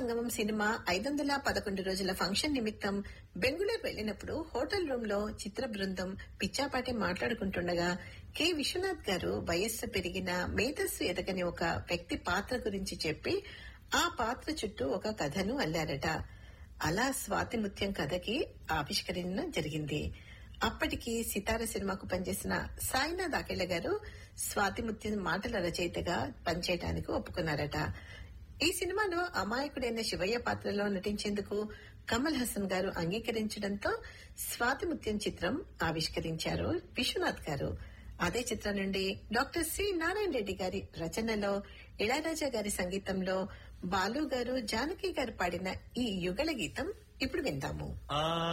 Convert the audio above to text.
సంగమం cinema 511 రోజుల function నిమిత్తం బెంగుళూరు వెళ్లినప్పుడు హోటల్ రూమ్ లో చిత్ర బృందం పిచ్చాపాటి మాట్లాడుకుంటుండగా కె విశ్వనాథ్ గారు వయస్సు పెరిగిన మేధస్సు ఎదగని ఒక వ్యక్తి పాత్ర గురించి చెప్పి ఆ పాత్ర చుట్టూ ఒక కథను అల్లారట. అలా స్వాతి ముత్యం కథకి ఆవిష్కరణ జరిగింది. అప్పటికి సితార సినిమాకు పనిచేసిన సాయినాథ్ అఖిల గారు స్వాతి ముత్యం మాటల రచయితగా పనిచేయడానికి ఒప్పుకున్నారట. ఈ సినిమాలో అమాయకుడైన శివయ్య పాత్రలో నటించేందుకు కమల్ హాసన్ గారు అంగీకరించడంతో స్వాతి ముత్యం చిత్రం ఆవిష్కరించారు విశ్వనాథ్ గారు. అదే చిత్రం నుండి డాక్టర్ సి నారాయణ రెడ్డి గారి రచనలో ఇళయరాజా గారి సంగీతంలో బాలు గారు జానకి గారు పాడిన ఈ యుగళ గీతం ఇప్పుడు విందాము.